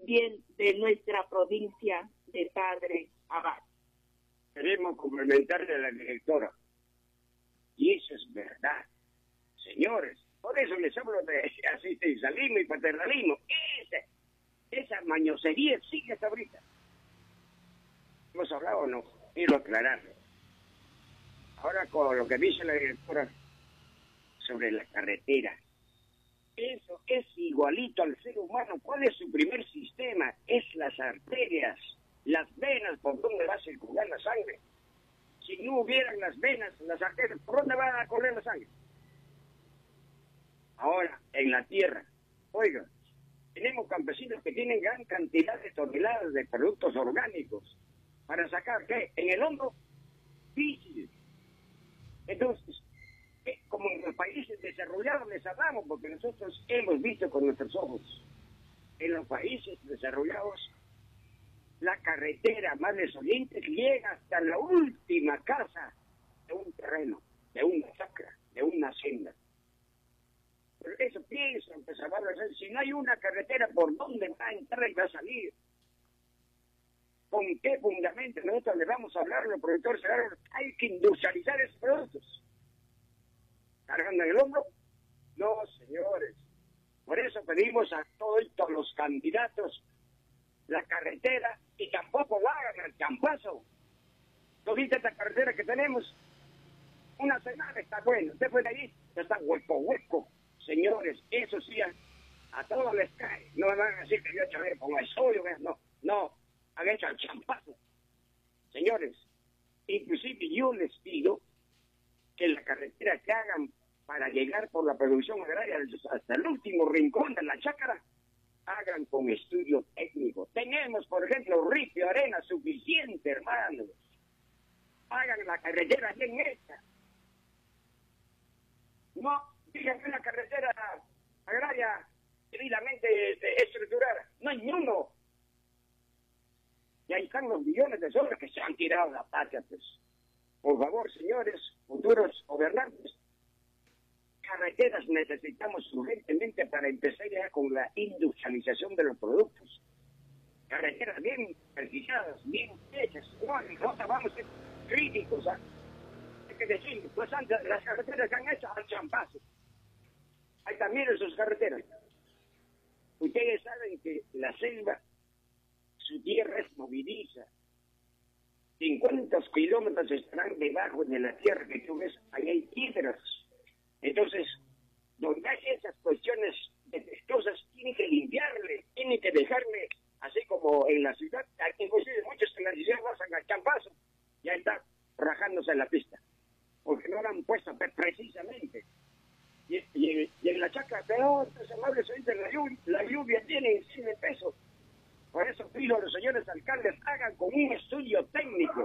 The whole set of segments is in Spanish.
bien de nuestra provincia de Padre Abad. Queremos complementarle a la directora. Y eso es verdad. Señores, por eso les hablo de asistencialismo y paternalismo. Esa mañosería sigue hasta ahorita. ¿Hemos hablado o no? Quiero aclararlo. Ahora con lo que dice la directora sobre la carretera. Eso es igualito al ser humano. ¿Cuál es su primer sistema? Es las arterias, las venas por donde va a circular la sangre. Si no hubieran las venas, las arterias, ¿por dónde va a correr la sangre? Ahora, en la tierra, oiga, tenemos campesinos que tienen gran cantidad de toneladas de productos orgánicos. ¿Para sacar qué? En el hombro, difícil. Entonces, como en los países desarrollados les hablamos, porque nosotros hemos visto con nuestros ojos, en los países desarrollados, la carretera más desoliente llega hasta la última casa de un terreno, de una chacra, de una hacienda. Pero eso pienso, pues, si no hay una carretera, ¿por dónde va a entrar y va a salir? ¿Con qué fundamento nosotros le vamos a hablar a los productores? Hay que industrializar esos productos. ¿Cargando en el hombro? No, señores. Por eso pedimos a todos los candidatos la carretera y tampoco la hagan al champazo. ¿No viste esta carretera que tenemos? Una semana está bueno, después de ahí ya está hueco. Señores, eso sí, a todos les cae. No me van a decir que yo chavé con el sodio, no, han hecho al champazo. Señores, inclusive yo les pido que la carretera que hagan para llegar por la producción agraria hasta el último rincón de la chácara, hagan con estudio técnico. Tenemos, por ejemplo, ripio, arena suficiente, hermanos. Hagan la carretera bien hecha. No digan que la carretera agraria debidamente estructurada. No hay ni uno. Y ahí están los millones de soles que se han tirado a la patria, pues. Por favor, señores, futuros gobernantes, carreteras necesitamos urgentemente para empezar ya con la industrialización de los productos. Carreteras bien precisadas, bien hechas. No vamos a ser críticos. Hay que decir, pues antes las carreteras que han hecho al champazo. Ahí también sus carreteras. Ustedes saben que la selva, su tierra es movediza. 50 kilómetros estarán debajo de la tierra que tú ves, ahí hay piedras. Entonces, donde hay esas cuestiones defectuosas, tiene que limpiarle, tiene que dejarle, así como en la ciudad, inclusive muchos en la ciudad pasan al champazo, ya está rajándose en la pista, porque no la han puesto precisamente. Y en la chacra, peor, los amables ahorita la lluvia tiene encima el peso. Por eso pido a los señores alcaldes, hagan con un estudio técnico.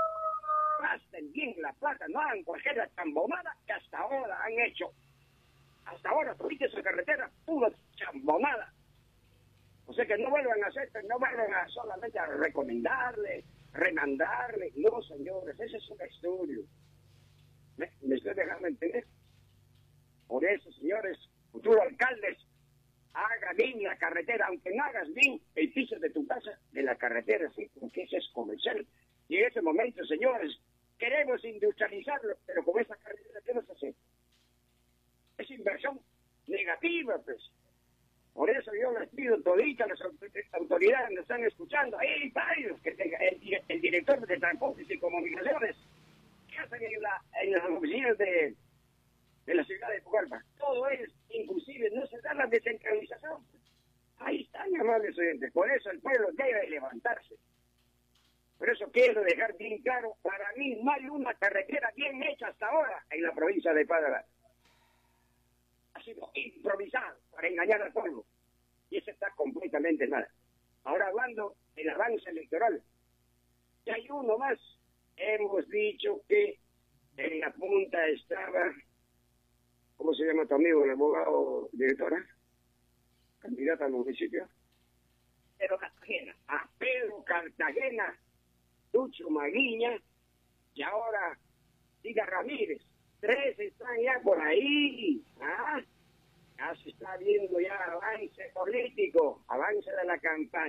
Gasten bien la plata, no hagan cualquier chambonada que hasta ahora han hecho. Hasta ahora, tuviste esa carretera, pura chambonada. O sea que no vuelvan a hacer, no vuelvan a solamente a recomendarle, remandarle. No, señores, ese es un estudio. ¿Me estoy dejando entender? Por eso, señores, futuros alcaldes, haga bien la carretera, aunque no hagas bien el piso de tu casa, de la carretera, sí, porque ese es comercial. Y en ese momento, señores, queremos industrializarlo, pero con esa carretera, ¿qué nos hace? Es inversión negativa, pues. Por eso yo les pido todita, las autoridades que nos están escuchando, hay varios que tengan, el director de Transportes y Comunicaciones, que hacen en las oficinas de la ciudad de Pucallpa. Todo es, inclusive, no se da la descentralización. Ahí están, amables oyentes. Por eso el pueblo debe levantarse. Por eso quiero dejar bien claro, para mí no hay una carretera bien hecha hasta ahora en la provincia de Padre. Ha sido improvisado para engañar al pueblo. Y eso está completamente mal. Ahora hablando del avance electoral, ya hay uno más. Hemos dicho que en la punta estaba, ¿cómo se llama tu amigo, el abogado directora? Candidata al municipio. Pedro Cartagena. A Pedro Cartagena, Lucho Maguiña, y ahora Diga Ramírez. 3 están ya por ahí. Ya se está viendo ya avance político, avance de la campaña.